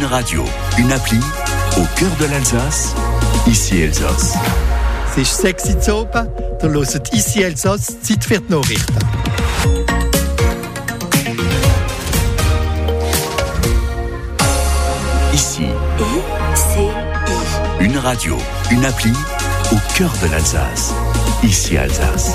radio, une appli, au cœur de l'Alsace, ici Elsass. C'est 6 Uhr oben, da hört ici Elsass, Zeit für die Nachrichten. Ici, ICI. une radio, une appli, au cœur de l'Alsace, ici Alsace.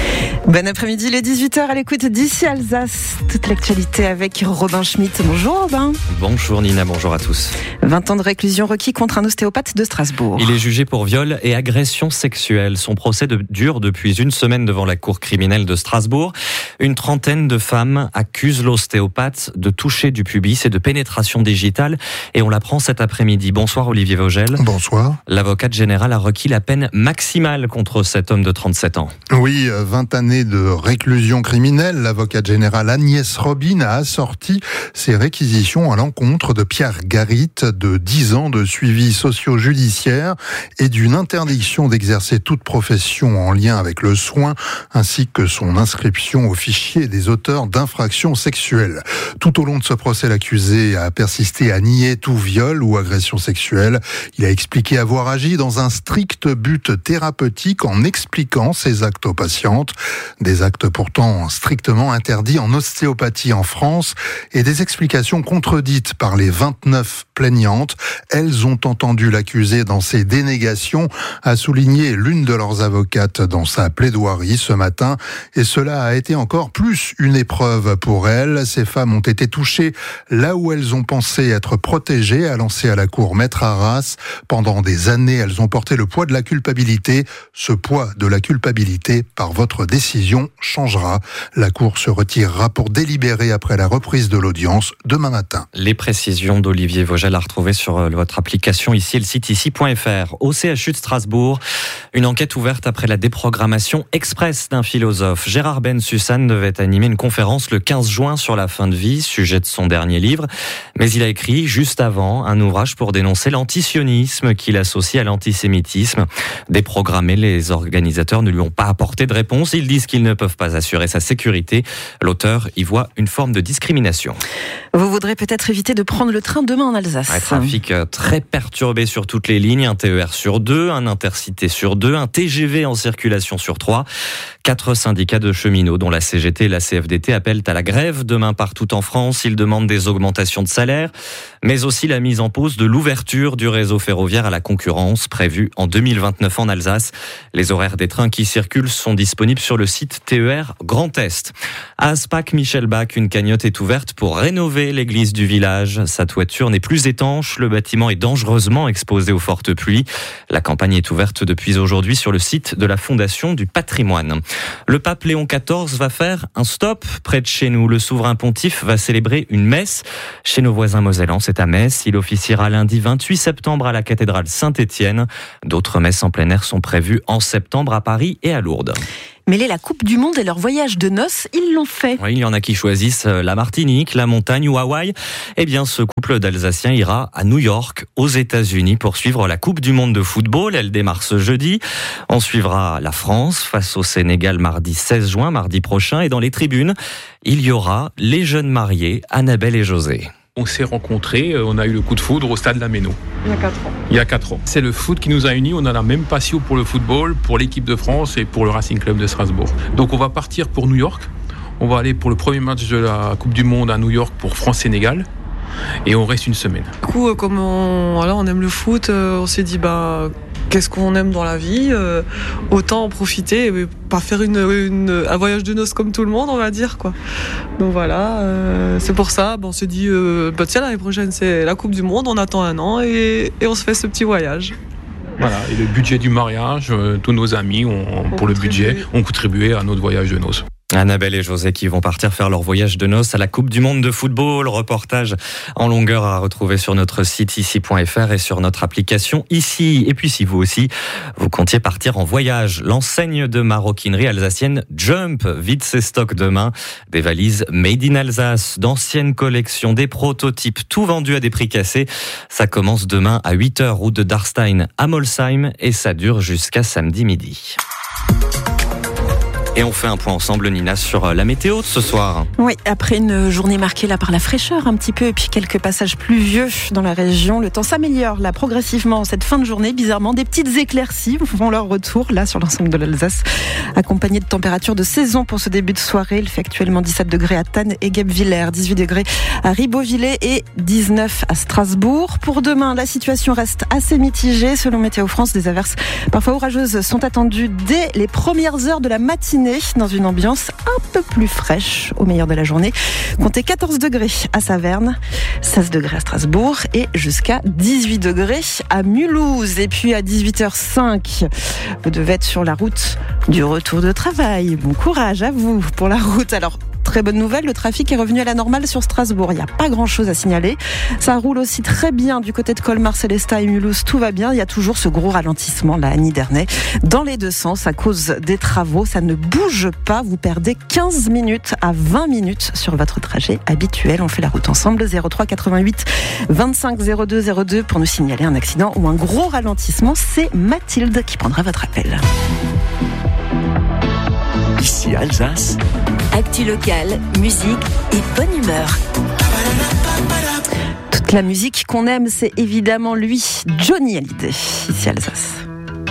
Bon après-midi, les 18h à l'écoute d'ici Alsace. Toute l'actualité avec Robin Schmitt. Bonjour Robin. Bonjour Nina, bonjour à tous. 20 ans de réclusion requis contre un ostéopathe de Strasbourg. Il est jugé pour viol et agression sexuelle. Son procès dure depuis une semaine devant la cour criminelle de Strasbourg. Une trentaine de femmes accusent l'ostéopathe de toucher du pubis et de pénétration digitale. Et on l'apprend cet après-midi. Bonsoir Olivier Vogel. Bonsoir. L'avocate générale a requis la peine maximale contre cet homme de 37 ans. Oui, 20 années de réclusion criminelle. L'avocate générale Agnès Robin a assorti ses réquisitions à l'encontre de Pierre Garit de 10 ans de suivi socio-judiciaire et d'une interdiction d'exercer toute profession en lien avec le soin, ainsi que son inscription au fichier des auteurs d'infractions sexuelles. Tout au long de ce procès, l'accusé a persisté à nier tout viol ou agression sexuelle. Il a expliqué avoir agi dans un strict but thérapeutique en expliquant ses actes aux patientes. Des actes pourtant strictement interdits en ostéopathie en France et des explications contredites par les 29 plaignantes. Elles ont entendu l'accusé dans ses dénégations, a souligné l'une de leurs avocates dans sa plaidoirie ce matin. Et cela a été encore plus une épreuve pour elles. Ces femmes ont été touchées là où elles ont pensé être protégées, a lancé à la cour Maître Arras. Pendant des années, elles ont porté le poids de la culpabilité. Ce poids de la culpabilité, par votre décision, changera. La cour se retirera pour délibérer après la reprise de l'audience demain matin. Les précisions d'Olivier Vogel à retrouver sur votre application ici, le site ici.fr. Au CHU de Strasbourg, une enquête ouverte après la déprogrammation express d'un philosophe. Gérard Bensussan devait animer une conférence le 15 juin sur la fin de vie, sujet de son dernier livre. Mais il a écrit juste avant un ouvrage pour dénoncer l'antisionisme qu'il associe à l'antisémitisme. Déprogrammé, les organisateurs ne lui ont pas apporté de réponse. Ils disent qu'ils ne peuvent pas assurer sa sécurité. L'auteur y voit une forme de discrimination. Vous voudrez peut-être éviter de prendre le train demain en Alsace. Un trafic très perturbé sur toutes les lignes, un TER sur 2, un Intercité sur 2, un TGV en circulation sur 3. 4 syndicats de cheminots, dont la CGT et la CFDT, appellent à la grève demain partout en France. Ils demandent des augmentations de salaire, mais aussi la mise en pause de l'ouverture du réseau ferroviaire à la concurrence, prévue en 2029 en Alsace. Les horaires des trains qui circulent sont disponibles sur le site TER Grand Est. À Aspac, Michel Bach, une cagnotte est ouverte pour rénover l'église du village. Sa toiture n'est plus étanche, le bâtiment est dangereusement exposé aux fortes pluies. La campagne est ouverte depuis aujourd'hui sur le site de la Fondation du patrimoine. Le pape Léon XIV va faire un stop près de chez nous. Le souverain pontife va célébrer une messe chez nos voisins mosellans. C'est à Metz. Il officiera lundi 28 septembre à la cathédrale Saint-Étienne. D'autres messes en plein air sont prévues en septembre à Paris et à Lourdes. Mêler la Coupe du Monde et leur voyage de noces, ils l'ont fait. Oui, il y en a qui choisissent la Martinique, la montagne ou Hawaï. Eh bien, ce couple d'Alsaciens ira à New York, aux États-Unis, pour suivre la Coupe du Monde de football. Elle démarre ce jeudi. On suivra la France face au Sénégal mardi 16 juin, mardi prochain. Et dans les tribunes, il y aura les jeunes mariés, Annabelle et José. On s'est rencontrés, on a eu le coup de foudre au stade Lameno. Il y a 4 ans. C'est le foot qui nous a unis, on a la même passion pour le football, pour l'équipe de France et pour le Racing Club de Strasbourg. Donc on va partir pour New York, on va aller pour le premier match de la Coupe du Monde à New York pour France-Sénégal. Et on reste une semaine. Du coup, comme on aime le foot, on s'est dit qu'est-ce qu'on aime dans la vie, autant en profiter et pas faire un voyage de noces comme tout le monde, on va dire, quoi. Donc voilà, c'est pour ça, on s'est dit tiens, l'année prochaine c'est la Coupe du Monde, on attend un an et on se fait ce petit voyage. Voilà, et le budget du mariage, tous nos amis pour le budget ont contribué à notre voyage de noces. Annabelle et José qui vont partir faire leur voyage de noces à la Coupe du Monde de football. Reportage en longueur à retrouver sur notre site ici.fr et sur notre application ici. Et puis si vous aussi, vous comptiez partir en voyage, l'enseigne de maroquinerie alsacienne Jump vide ses stocks demain. Des valises made in Alsace, d'anciennes collections, des prototypes, tout vendu à des prix cassés. Ça commence demain à 8h route de Darstein à Molsheim et ça dure jusqu'à samedi midi. Et on fait un point ensemble, Nina, sur la météo de ce soir. Oui, après une journée marquée là par la fraîcheur un petit peu et puis quelques passages pluvieux dans la région, le temps s'améliore là progressivement cette fin de journée. Bizarrement, des petites éclaircies font leur retour là sur l'ensemble de l'Alsace, accompagnées de températures de saison pour ce début de soirée. Il fait actuellement 17 degrés à Thann et Guebwiller, 18 degrés à Ribeauvillé et 19 à Strasbourg. Pour demain, la situation reste assez mitigée. Selon Météo France, des averses parfois orageuses sont attendues dès les premières heures de la matinée dans une ambiance un peu plus fraîche au meilleur de la journée. Comptez 14 degrés à Saverne, 16 degrés à Strasbourg et jusqu'à 18 degrés à Mulhouse. Et puis à 18h05, vous devez être sur la route du retour de travail. Bon courage à vous pour la route. Alors, très bonne nouvelle, le trafic est revenu à la normale sur Strasbourg. Il n'y a pas grand-chose à signaler. Ça roule aussi très bien du côté de Colmar, Célestat et Mulhouse. Tout va bien. Il y a toujours ce gros ralentissement là à Nidernais dans les deux sens à cause des travaux. Ça ne bouge pas. Vous perdez 15 minutes à 20 minutes sur votre trajet habituel. On fait la route ensemble. 03 88 25 02 02 pour nous signaler un accident ou un gros ralentissement. C'est Mathilde qui prendra votre appel. Ici Alsace. Actu locale, musique et bonne humeur. Toute la musique qu'on aime, c'est évidemment lui, Johnny Hallyday, ici Alsace.